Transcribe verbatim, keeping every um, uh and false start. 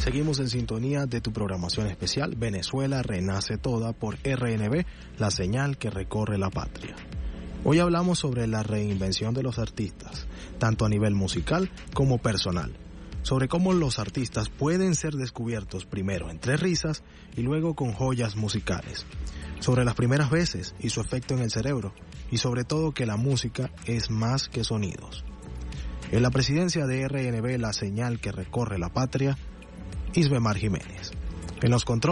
Seguimos en sintonía de tu programación especial Venezuela Renace Toda por R N B, la señal que recorre la patria. Hoy hablamos sobre la reinvención de los artistas, tanto a nivel musical como personal, sobre cómo los artistas pueden ser descubiertos primero entre risas y luego con joyas musicales, sobre las primeras veces y su efecto en el cerebro, y sobre todo que la música es más que sonidos. En la presidencia de R N B, la señal que recorre la patria, Isbemar Jiménez. En los controles